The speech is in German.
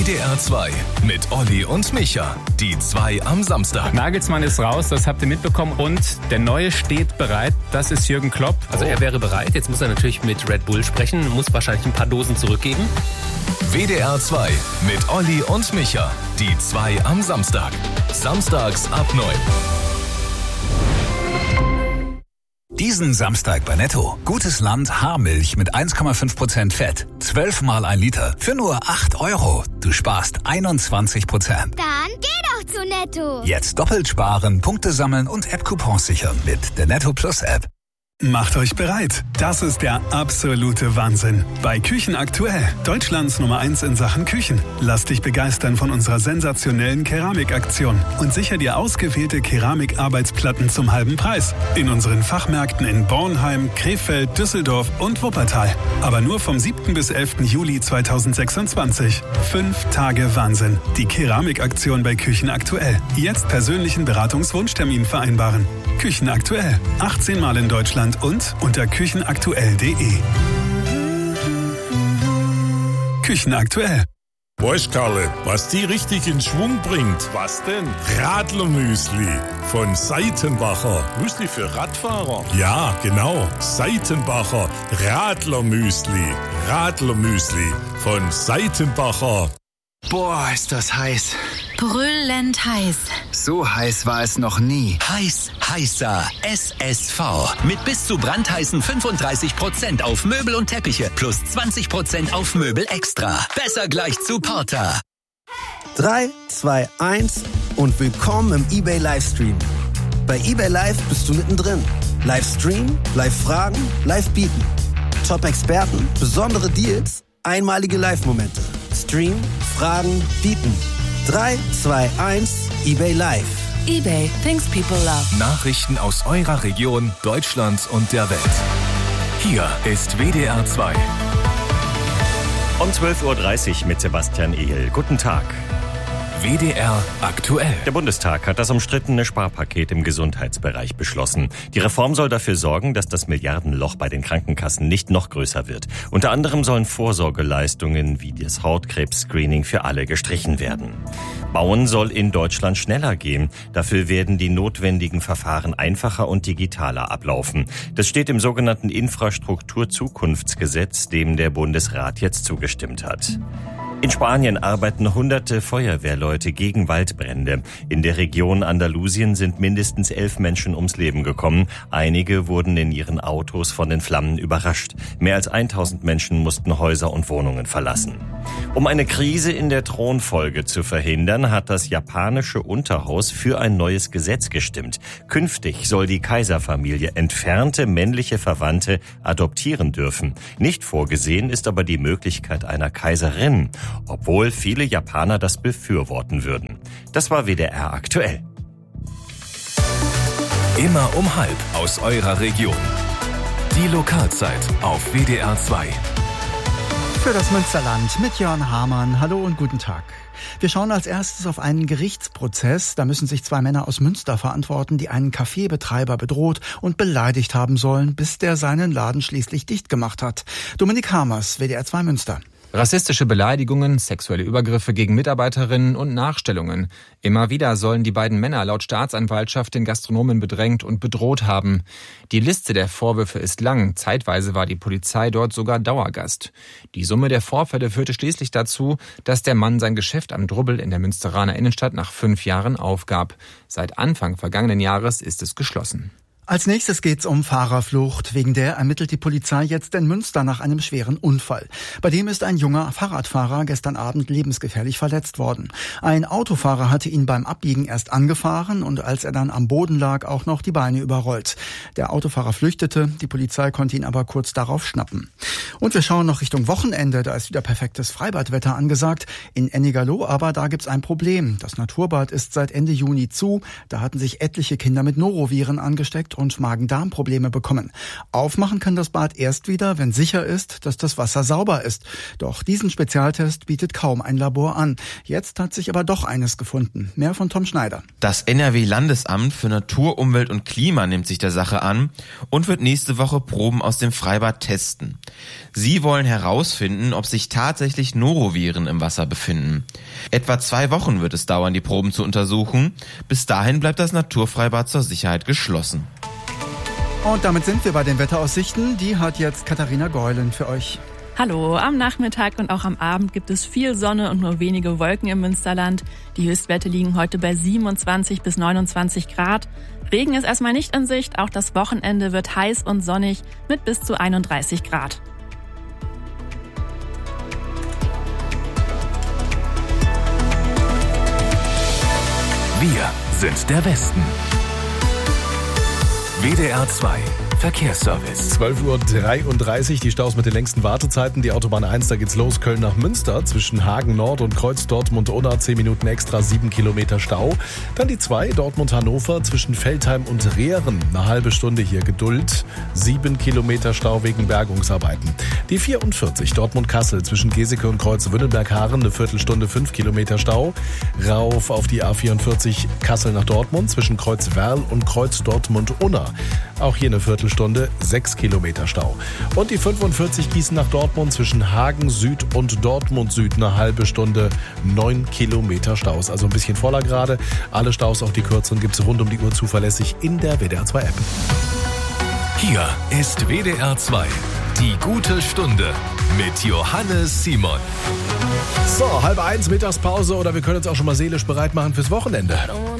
WDR 2 mit Olli und Micha. Die 2 am Samstag. Nagelsmann ist raus, das habt ihr mitbekommen. Und der Neue steht bereit. Das ist Jürgen Klopp. Also er wäre bereit. Jetzt muss er natürlich mit Red Bull sprechen. Muss wahrscheinlich ein paar Dosen zurückgeben. WDR 2 mit Olli und Micha. Die 2 am Samstag. Samstags ab 9. Diesen Samstag bei Netto. Gutes Land Haarmilch mit 1,5% Fett. 12-mal 1 Liter. Für nur 8 €. Du sparst 21%. Dann geh doch zu Netto. Jetzt doppelt sparen, Punkte sammeln und App-Coupons sichern mit der Netto Plus App. Macht euch bereit. Das ist der absolute Wahnsinn. Bei Küchen aktuell. Deutschlands Nummer 1 in Sachen Küchen. Lass dich begeistern von unserer sensationellen Keramikaktion und sicher dir ausgewählte Keramikarbeitsplatten zum halben Preis. In unseren Fachmärkten in Bornheim, Krefeld, Düsseldorf und Wuppertal. Aber nur vom 7. bis 11. Juli 2026. 5 Tage Wahnsinn. Die Keramikaktion bei Küchen aktuell. Jetzt persönlichen Beratungswunschtermin vereinbaren. Küchen aktuell. 18 Mal in Deutschland und unter küchenaktuell.de. Küchen aktuell. Weißt Karle, was die richtig in Schwung bringt? Was denn? Radlermüsli von Seitenbacher. Müsli für Radfahrer? Ja, genau. Seitenbacher Radlermüsli. Radlermüsli von Seitenbacher. Boah, ist das heiß. Brüllend heiß. So heiß war es noch nie. Heißer SSV. Mit bis zu brandheißen 35% auf Möbel und Teppiche plus 20% auf Möbel extra. Besser gleich zu Porter. 3, 2, 1 und willkommen im eBay Livestream. Bei eBay Live bist du mittendrin. Livestream, Live-Fragen, Live-Bieten. Top-Experten, besondere Deals, einmalige Live-Momente. Stream, Fragen, Bieten. 3, 2, 1, eBay Live. eBay, things people love. Nachrichten aus eurer Region, Deutschland und der Welt. Hier ist WDR 2. Um 12.30 Uhr mit Sebastian Ehl. Guten Tag. WDR aktuell. Der Bundestag hat das umstrittene Sparpaket im Gesundheitsbereich beschlossen. Die Reform soll dafür sorgen, dass das Milliardenloch bei den Krankenkassen nicht noch größer wird. Unter anderem sollen Vorsorgeleistungen wie das Hautkrebs-Screening für alle gestrichen werden. Bauen soll in Deutschland schneller gehen. Dafür werden die notwendigen Verfahren einfacher und digitaler ablaufen. Das steht im sogenannten Infrastrukturzukunftsgesetz, dem der Bundesrat jetzt zugestimmt hat. In Spanien arbeiten hunderte Feuerwehrleute gegen Waldbrände. In der Region Andalusien sind mindestens 11 Menschen ums Leben gekommen. Einige wurden in ihren Autos von den Flammen überrascht. Mehr als 1000 Menschen mussten Häuser und Wohnungen verlassen. Um eine Krise in der Thronfolge zu verhindern, hat das japanische Unterhaus für ein neues Gesetz gestimmt. Künftig soll die Kaiserfamilie entfernte männliche Verwandte adoptieren dürfen. Nicht vorgesehen ist aber die Möglichkeit einer Kaiserin, obwohl viele Japaner das befürworten würden. Das war WDR aktuell. Immer um 12 aus eurer Region. Die Lokalzeit auf WDR 2. Für das Münsterland mit Jörn Hamann. Hallo und guten Tag. Wir schauen als erstes auf einen Gerichtsprozess. Da müssen sich 2 Männer aus Münster verantworten, die einen Kaffeebetreiber bedroht und beleidigt haben sollen, bis der seinen Laden schließlich dicht gemacht hat. Dominik Hamers, WDR 2 Münster. Rassistische Beleidigungen, sexuelle Übergriffe gegen Mitarbeiterinnen und Nachstellungen. Immer wieder sollen die beiden Männer laut Staatsanwaltschaft den Gastronomen bedrängt und bedroht haben. Die Liste der Vorwürfe ist lang. Zeitweise war die Polizei dort sogar Dauergast. Die Summe der Vorfälle führte schließlich dazu, dass der Mann sein Geschäft am Drubbel in der Münsteraner Innenstadt nach 5 Jahren aufgab. Seit Anfang vergangenen Jahres ist es geschlossen. Als nächstes geht's um Fahrerflucht. Wegen der ermittelt die Polizei jetzt in Münster nach einem schweren Unfall. Bei dem ist ein junger Fahrradfahrer gestern Abend lebensgefährlich verletzt worden. Ein Autofahrer hatte ihn beim Abbiegen erst angefahren und als er dann am Boden lag, auch noch die Beine überrollt. Der Autofahrer flüchtete, die Polizei konnte ihn aber kurz darauf schnappen. Und wir schauen noch Richtung Wochenende, da ist wieder perfektes Freibadwetter angesagt. In Ennigerloh aber, da gibt's ein Problem. Das Naturbad ist seit Ende Juni zu. Da hatten sich etliche Kinder mit Noroviren angesteckt Gicht und Magen-Darm-Probleme bekommen. Aufmachen kann das Bad erst wieder, wenn sicher ist, dass das Wasser sauber ist. Doch diesen Spezialtest bietet kaum ein Labor an. Jetzt hat sich aber doch eines gefunden. Mehr von Tom Schneider. Das NRW-Landesamt für Natur, Umwelt und Klima nimmt sich der Sache an und wird nächste Woche Proben aus dem Freibad testen. Sie wollen herausfinden, ob sich tatsächlich Noroviren im Wasser befinden. Etwa 2 Wochen wird es dauern, die Proben zu untersuchen. Bis dahin bleibt das Naturfreibad zur Sicherheit geschlossen. Und damit sind wir bei den Wetteraussichten. Die hat jetzt Katharina Geulen für euch. Hallo, am Nachmittag und auch am Abend gibt es viel Sonne und nur wenige Wolken im Münsterland. Die Höchstwerte liegen heute bei 27 bis 29 Grad. Regen ist erstmal nicht in Sicht, auch das Wochenende wird heiß und sonnig mit bis zu 31 Grad. Wir sind der Westen. WDR 2 Verkehrsservice. 12:33 Uhr, die Staus mit den längsten Wartezeiten. Die Autobahn 1, da geht's los, Köln nach Münster. Zwischen Hagen Nord und Kreuz Dortmund-Unna 10 Minuten extra, 7 Kilometer Stau. Dann die 2, Dortmund-Hannover zwischen Feldheim und Rehren. Eine halbe Stunde hier Geduld. 7 Kilometer Stau wegen Bergungsarbeiten. Die 44, Dortmund-Kassel zwischen Geseke und Kreuz-Wünnenberg-Haaren. Eine Viertelstunde, 5 Kilometer Stau. Rauf auf die A44 Kassel nach Dortmund zwischen Kreuz-Werl und Kreuz-Dortmund-Unna. Auch hier eine Viertelstunde, 6 Kilometer Stau. Und die 45 Gießen nach Dortmund zwischen Hagen Süd und Dortmund Süd. Eine halbe Stunde, 9 Kilometer Staus. Also ein bisschen voller gerade. Alle Staus, auch die kürzeren, gibt es rund um die Uhr zuverlässig in der WDR 2 App. Hier ist WDR 2. Die gute Stunde mit Johannes Simon. So, 12:30 Mittagspause oder wir können uns auch schon mal seelisch bereit machen fürs Wochenende.